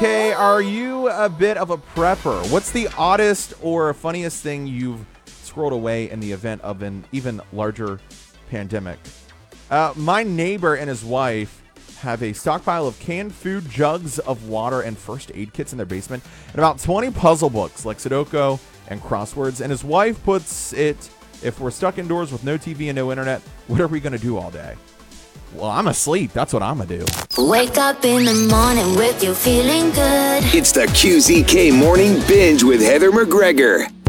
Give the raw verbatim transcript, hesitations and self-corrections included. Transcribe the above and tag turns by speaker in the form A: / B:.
A: Okay, are you a bit of a prepper? What's the oddest or funniest thing you've scrolled away in the event of an even larger pandemic? Uh, my neighbor and his wife have a stockpile of canned food, jugs of water, and first aid kits in their basement, and about twenty puzzle books like Sudoku and crosswords. And his wife puts it, if we're stuck indoors with no T V and no internet, what are we going to do all day? Well, I'm asleep. That's what I'm going to do.
B: Wake up in the morning with you feeling good.
C: It's the Q Z K Morning Binge with Heather McGregor.